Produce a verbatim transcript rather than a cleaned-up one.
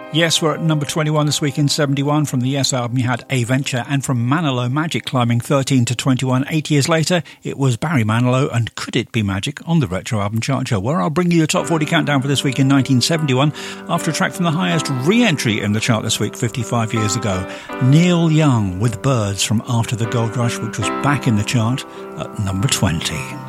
Yes, we're at number twenty-one this week in seventy-one. From the Yes album, you had A Venture, and from Manilow, Magic, climbing thirteen to twenty-one. Eight years later, it was Barry Manilow and Could It Be Magic on the Retro Album Chart Show, where I'll bring you a top forty countdown for this week in nineteen seventy-one, after a track from the highest re-entry in the chart this week, fifty-five years ago. Neil Young with Birds from After the Gold Rush, which was back in the chart at number twenty.